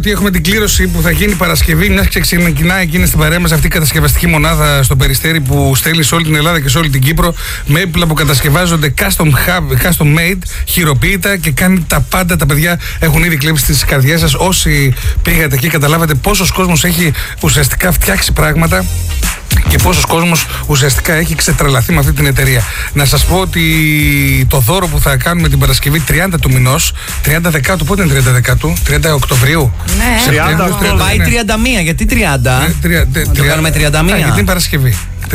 Έχουμε την κλήρωση που θα γίνει Παρασκευή, μιας και ξεκινάει εκείνη στην παρέα μας αυτή η κατασκευαστική μονάδα στο Περιστέρι που στέλνει σε όλη την Ελλάδα και σε όλη την Κύπρο με έπιπλα που κατασκευάζονται custom made, χειροποίητα και κάνει τα πάντα. Τα παιδιά έχουν ήδη κλέψει τις καρδιές σας. Όσοι πήγατε εκεί, καταλάβατε πόσος κόσμος έχει ουσιαστικά φτιάξει πράγματα και πόσος κόσμος ουσιαστικά έχει ξετρελαθεί με αυτή την εταιρεία. Να σας πω ότι το δώρο που θα κάνουμε την Παρασκευή 30 του μηνός, 30 Δεκάτου, πότε είναι 30 Δεκάτου, 30 Οκτωβρίου. Ναι, 30, πάει 31, γιατί 30? Το κάνουμε 31. Γιατί είναι Παρασκευή, 30.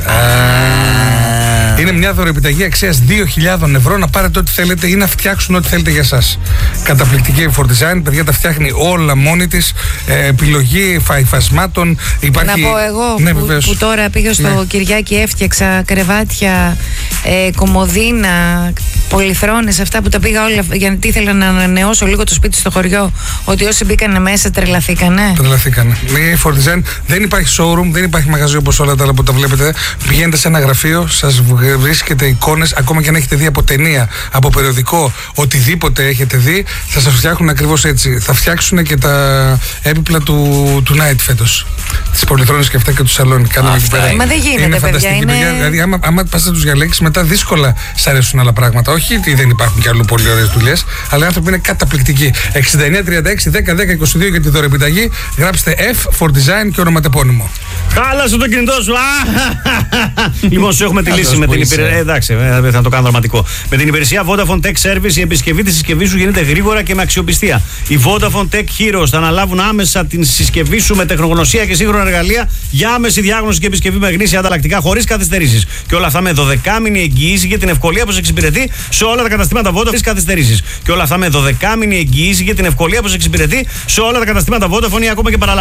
Είναι μια δωροεπιταγή αξίας 2.000 ευρώ να πάρετε ό,τι θέλετε ή να φτιάξουν ό,τι θέλετε για σας. Καταπληκτική Fordesign, παιδιά τα φτιάχνει όλα μόνη της. Επιλογή υφασμάτων. Υπάρχει... Να πω εγώ που τώρα πήγα στο Κυριάκι, έφτιαξα κρεβάτια, κομμωδίνα, πολυθρόνες, αυτά που τα πήγα όλα γιατί ήθελα να ανανεώσω λίγο το σπίτι στο χωριό. Ότι όσοι μπήκανε μέσα τρελαθήκανε. Η Fordesign δεν υπάρχει showroom, δεν υπάρχει μαγαζί όπως όλα τα άλλα που τα βλέπετε. Πηγαίνετε σε ένα γραφείο, σας βρίσκετε εικόνες, ακόμα και αν έχετε δει από ταινία, από περιοδικό, οτιδήποτε έχετε δει, θα σας φτιάχνουν ακριβώς έτσι. Θα φτιάξουν και τα έπιπλα του Night φέτος. Τις πολυθρόνες και αυτά και του σαλόνι. Μα δεν γίνεται, παιδιά. Δηλαδή, άμα πας να τους διαλέξεις, μετά δύσκολα σ' αρέσουν άλλα πράγματα. Όχι ότι δεν υπάρχουν κι άλλο πολύ ωραίες δουλειές, αλλά οι άνθρωποι είναι καταπληκτικοί. 6936 10 10 22 για τη δωρεπιταγή. Γράψτε F Fordesign και ονοματεπώνυμο. Χάλασε το κινητό σου. Λοιπόν, σου έχουμε τη λύση με την υπηρεσία. Εντάξει, δεν θα το κάνω δραματικό. Με την υπηρεσία Vodafone Tech Service, η επισκευή της συσκευής σου γίνεται γρήγορα και με αξιοπιστία. Οι Vodafone Tech Heroes θα αναλάβουν άμεσα την συσκευή σου με τεχνογνωσία και σύγχρονα εργαλεία για άμεση διάγνωση και επισκευή με γνήσια ανταλλακτικά χωρίς καθυστερήσεις. Και όλα αυτά με 12μηνη εγγύηση για την ευκολία που σε εξυπηρετεί σε όλα τα καταστήματα Vodafone χωρίς καθυστερήσεις. Και όλα αυτά με 12μηνη εγγύηση για την ευκολία που σε εξυπηρετεί σε όλα τα καταστήματα Vodafone ή ακόμα και παραλάβει.